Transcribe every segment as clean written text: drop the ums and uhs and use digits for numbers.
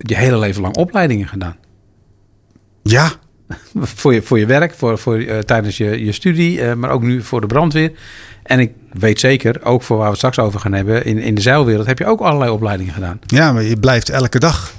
je hele leven lang opleidingen gedaan. Ja. Voor je werk, tijdens je studie, maar ook nu voor de brandweer. En ik weet zeker, ook voor waar we het straks over gaan hebben, in de zeilwereld heb je ook allerlei opleidingen gedaan. Ja, maar je blijft elke dag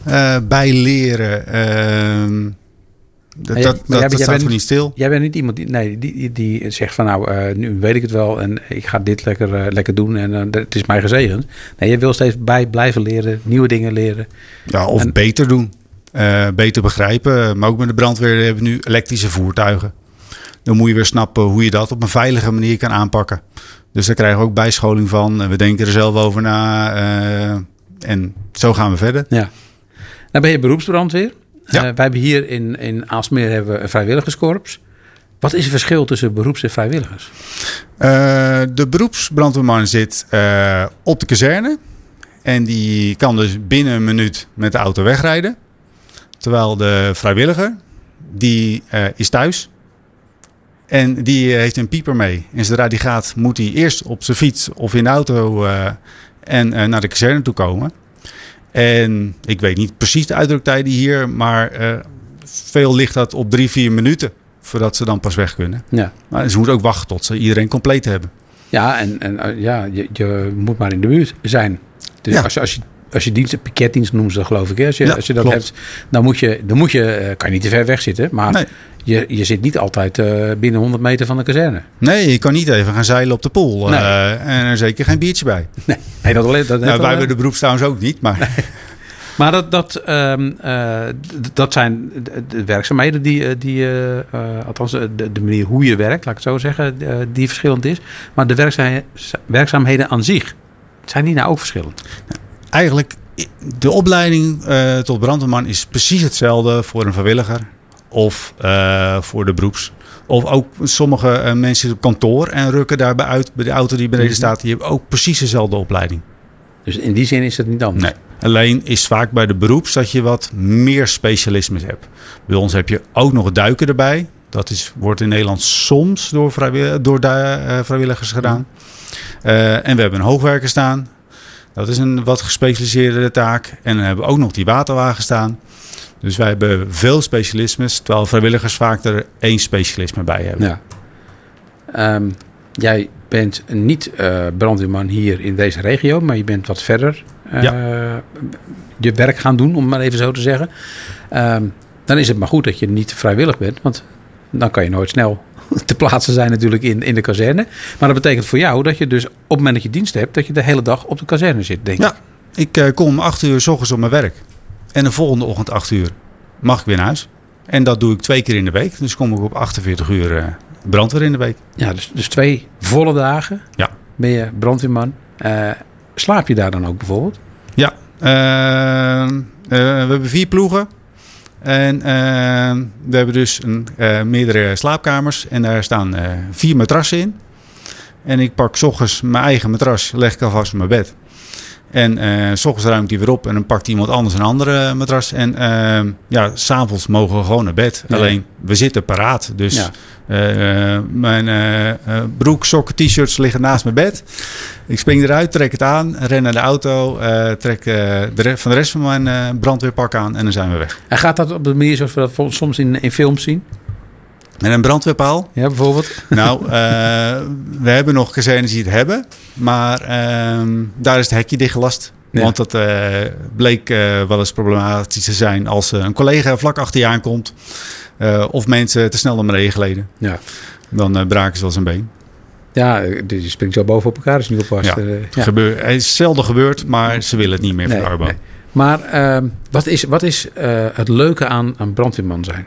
bijleren. Dat staat voor niet stil. Jij bent niet iemand die zegt van nu weet ik het wel en ik ga dit lekker doen en het is mij gezegend. Nee, je wil steeds blijven leren, nieuwe dingen leren. Ja, of beter doen. Beter begrijpen. Maar ook met de brandweer hebben we nu elektrische voertuigen. Dan moet je weer snappen hoe je dat op een veilige manier kan aanpakken. Dus daar krijgen we ook bijscholing van. En we denken er zelf over na. En zo gaan we verder. Ja. Dan ben je beroepsbrandweer. Ja. Wij hebben hier in Aalsmeer hebben we een vrijwilligerskorps. Wat is het verschil tussen beroeps- en vrijwilligers? De beroepsbrandweerman zit op de kazerne. En die kan dus binnen een minuut met de auto wegrijden. Terwijl de vrijwilliger, die is thuis. En die heeft een pieper mee. En zodra die gaat, moet hij eerst op zijn fiets of in de auto naar de kazerne toe komen. En ik weet niet precies de uitdruktijden hier, maar veel ligt dat op 3-4 minuten voordat ze dan pas weg kunnen. Ja. Maar ze moeten ook wachten tot ze iedereen compleet hebben. Ja, je moet maar in de buurt zijn. Dus Ja. als je dienst, piketdienst noemen ze dat geloof ik. Hè? Als je dat klopt. hebt, dan kan je niet te ver weg zitten. Maar Nee. je zit niet altijd binnen 100 meter van de kazerne. Nee, je kan niet even gaan zeilen op de pool. Nee. En er zeker geen biertje bij. Nee, dat Wij hebben de beroeps trouwens ook niet. Maar Maar dat zijn de werkzaamheden die althans de manier hoe je werkt, laat ik het zo zeggen, die verschillend is. Maar de werkzaamheden aan zich, zijn die nou ook verschillend? eigenlijk, de opleiding tot brandweerman is precies hetzelfde voor een vrijwilliger of voor de beroeps. Of ook sommige mensen op kantoor en rukken daarbij uit bij de auto die beneden staat. Die hebben ook precies dezelfde opleiding. Dus in die zin is het niet anders? Nee. Alleen is vaak bij de beroeps dat je wat meer specialismes hebt. Bij ons heb je ook nog duiken erbij. Dat wordt in Nederland soms door vrijwilligers gedaan. En we hebben een hoogwerker staan. Dat is een wat gespecialiseerde taak. En dan hebben we ook nog die waterwagen staan. Dus wij hebben veel specialismes, terwijl vrijwilligers vaak er 1 specialisme bij hebben. Ja. Jij bent niet brandweerman hier in deze regio, maar je bent wat verder je werk gaan doen, om het maar even zo te zeggen. Dan is het maar goed dat je niet vrijwillig bent, want dan kan je nooit snel te plaatsen zijn natuurlijk in de kazerne. Maar dat betekent voor jou dat je dus op het moment dat je dienst hebt, dat je de hele dag op de kazerne zit, denk ik. Ja, ik kom om 8 uur 's ochtends op mijn werk. En de volgende ochtend 8 uur mag ik weer naar huis. En dat doe ik 2 keer in de week. Dus kom ik op 48 uur brandweer in de week. Ja, dus 2 volle dagen ben je brandweerman. Slaap je daar dan ook bijvoorbeeld? Ja, we hebben 4 ploegen. En we hebben dus meerdere slaapkamers. En daar staan 4 matrassen in. En ik pak 's ochtends mijn eigen matras, leg ik alvast op mijn bed. En 's ochtends ruimt hij weer op en dan pakt iemand anders een andere matras. En 's avonds mogen we gewoon naar bed. Ja. Alleen, we zitten paraat. Dus mijn broek, sokken, t-shirts liggen naast mijn bed. Ik spring eruit, trek het aan, ren naar de auto. Trek de rest van mijn brandweerpak aan en dan zijn we weg. En gaat dat op de manier zoals we dat soms in films zien? En een brandweerpaal? Ja, bijvoorbeeld? Nou, we hebben nog kazernes die het hebben. Maar daar is het hekje dichtgelast. Ja. Want dat bleek wel eens problematisch te zijn als een collega vlak achter je aankomt. Of mensen te snel naar beneden gleden. Ja. Dan braken ze wel zijn been. Ja, je springt zo boven op elkaar als je niet oppast. Het is zelden gebeurd, maar ze willen het niet meer van de Arbo. Nee. Maar wat is het leuke aan brandweerman zijn?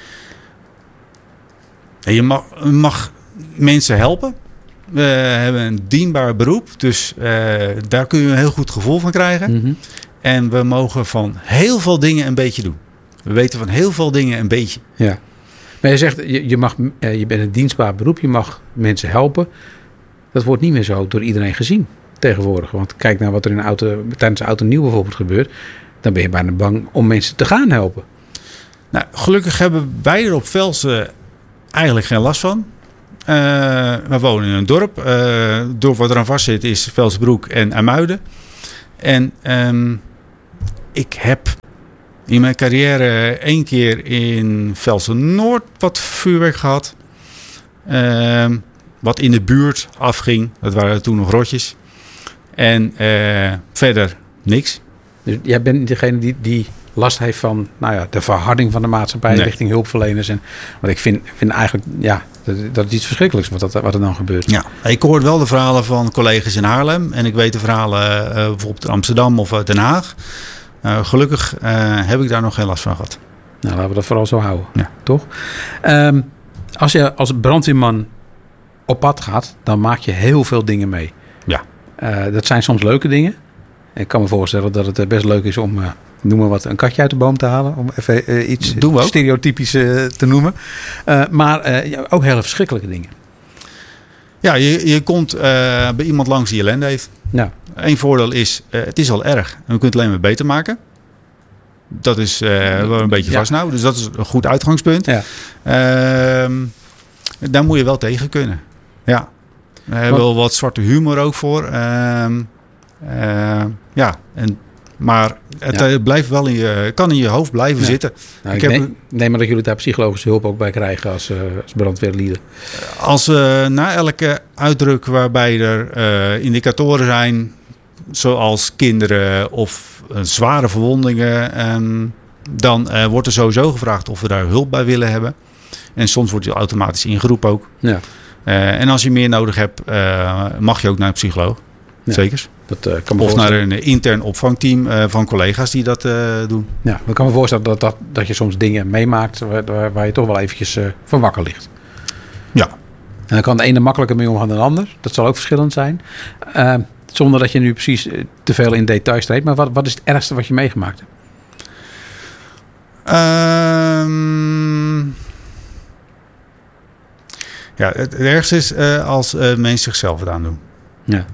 Je mag mensen helpen. We hebben een dienbaar beroep. Dus daar kun je een heel goed gevoel van krijgen. Mm-hmm. En we mogen van heel veel dingen een beetje doen. We weten van heel veel dingen een beetje. Ja. Maar je zegt, je bent een dienstbaar beroep. Je mag mensen helpen. Dat wordt niet meer zo door iedereen gezien tegenwoordig. Want kijk naar wat er tijdens de Oud en Nieuw bijvoorbeeld gebeurt. Dan ben je bijna bang om mensen te gaan helpen. Nou, gelukkig hebben wij er op Velsen eigenlijk geen last van. We wonen in een dorp. Het dorp wat eraan vast zit is Velsenbroek en IJmuiden. En ik heb In mijn carrière 1 keer in Velsen-Noord wat vuurwerk gehad. Wat in de buurt afging. Dat waren toen nog rotjes. En verder niks. Dus jij bent niet degene die last heeft van de verharding van de maatschappij richting hulpverleners. Want ik vind eigenlijk dat het iets verschrikkelijks wat er dan gebeurt. Ja, ik hoor wel de verhalen van collega's in Haarlem. En ik weet de verhalen bijvoorbeeld in Amsterdam of Den Haag. Gelukkig heb ik daar nog geen last van gehad. Nou, laten we dat vooral zo houden. Ja. Toch? Als je als brandweerman op pad gaat, dan maak je heel veel dingen mee. Ja. Dat zijn soms leuke dingen. Ik kan me voorstellen dat het best leuk is om, noem maar wat, een katje uit de boom te halen. Om even iets stereotypisch te noemen. Maar ook hele verschrikkelijke dingen. Ja, je komt bij iemand langs die ellende heeft. Ja. Eén voordeel is, het is al erg. En we kunnen het alleen maar beter maken. Dat is wel een beetje vast nou. Dus dat is een goed uitgangspunt. Ja. Daar moet je wel tegen kunnen. Ja. We hebben wel wat zwarte humor ook voor. Maar het blijft wel kan in je hoofd blijven zitten. Nou, ik neem maar dat jullie daar psychologische hulp ook bij krijgen als brandweerlieden. Als na elke uitdruk waarbij er indicatoren zijn, zoals kinderen of zware verwondingen, dan wordt er sowieso gevraagd of we daar hulp bij willen hebben. En soms wordt je automatisch ingeroepen ook. Ja. En als je meer nodig hebt, mag je ook naar een psycholoog. Ja. Zeker. Dat kan me of naar een intern opvangteam van collega's die dat doen. Ja, ik kan me voorstellen dat je soms dingen meemaakt waar je toch wel eventjes van wakker ligt. Ja. En dan kan de ene makkelijker mee omgaan dan de ander. Dat zal ook verschillend zijn. Zonder dat je nu precies te veel in details treedt. Maar wat is het ergste wat je meegemaakt hebt? Ja, het ergste is als mensen zichzelf het aandoen. Ja.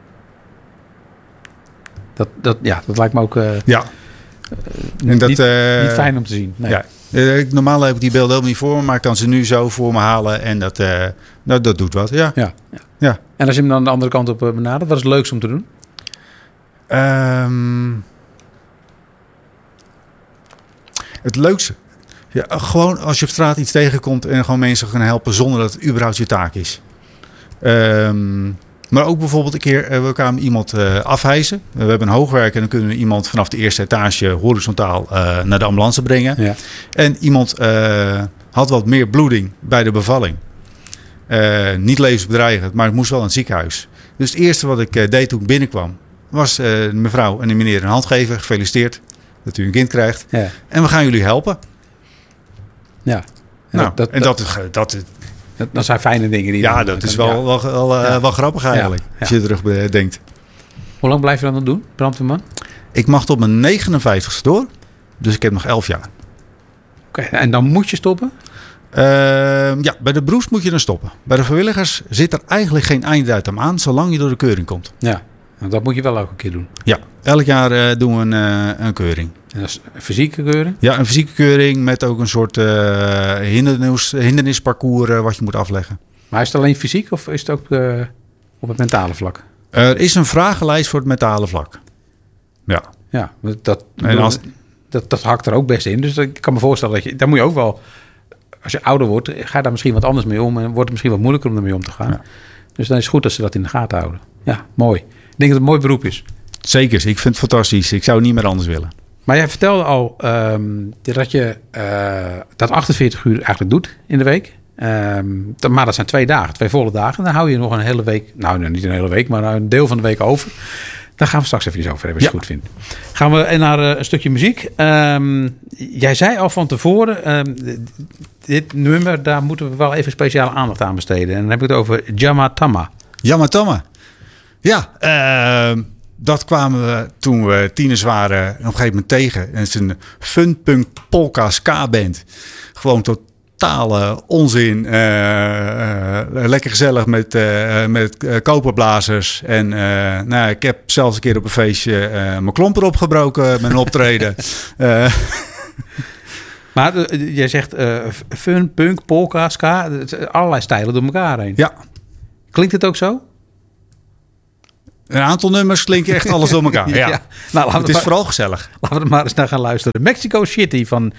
Dat lijkt me ook niet fijn om te zien. Nee. Ja. Normaal heb ik die beelden helemaal niet voor me, maar ik kan ze nu zo voor me halen en dat doet wat. Ja. Ja. En als je hem dan de andere kant op benadert, wat is het leukste om te doen? Het leukste? Ja, gewoon als je op straat iets tegenkomt en gewoon mensen gaan helpen zonder dat het überhaupt je taak is. Maar ook bijvoorbeeld een keer, we kwamen iemand afhijzen. We hebben een hoogwerk en dan kunnen we iemand vanaf de eerste etage horizontaal naar de ambulance brengen. Ja. En iemand had wat meer bloeding bij de bevalling. Niet levensbedreigend, maar het moest wel in het ziekenhuis. Dus het eerste wat ik deed toen ik binnenkwam, was de mevrouw en de meneer een hand geven. Gefeliciteerd dat u een kind krijgt. Ja. En we gaan jullie helpen. Ja. Dat zijn fijne dingen. Dat is wel grappig eigenlijk. Als je terug denkt. Hoe lang blijf je dan nog doen, brandweerman? Ik mag tot mijn 59ste door. Dus ik heb nog 11 jaar. Oké, en dan moet je stoppen? Bij de beroeps moet je dan stoppen. Bij de vrijwilligers zit er eigenlijk geen einddatum aan, zolang je door de keuring komt. Ja, dat moet je wel elke keer doen. Ja, elk jaar doen we een keuring. En dat is een fysieke keuring? Ja, een fysieke keuring met ook een soort hindernisparcours wat je moet afleggen. Maar is het alleen fysiek of is het ook op het mentale vlak? Er is een vragenlijst voor het mentale vlak. Ja. Ja, dat hakt er ook best in. Dus ik kan me voorstellen dat daar moet je ook wel, als je ouder wordt, ga je daar misschien wat anders mee om en wordt het misschien wat moeilijker om ermee om te gaan. Ja. Dus dan is het goed dat ze dat in de gaten houden. Ja, mooi. Ik denk dat het een mooi beroep is. Zeker, ik vind het fantastisch. Ik zou het niet meer anders willen. Maar jij vertelde al dat je dat 48 uur eigenlijk doet in de week. Maar dat zijn 2 dagen, 2 volle dagen. Dan hou je nog een hele week, nou niet een hele week, maar een deel van de week over. Daar gaan we straks even over hebben, als je het goed vindt. Gaan we naar een stukje muziek. Jij zei al van tevoren, dit nummer, daar moeten we wel even speciale aandacht aan besteden. En dan heb ik het over Jamatama. Jamatama. Ja, dat kwamen we toen we tieners waren op een gegeven moment tegen. En het is een funpunk polka ska band. Gewoon totale onzin. Lekker gezellig met koperblazers. En ik heb zelfs een keer op een feestje mijn klomper opgebroken met een optreden. Maar jij zegt fun, punk, polka, ska. Allerlei stijlen door elkaar heen. Ja. Klinkt het ook zo? Een aantal nummers klinken echt alles door elkaar. Ja. Nou, Het is vooral gezellig. Laten we er maar eens naar gaan luisteren. Mexico City van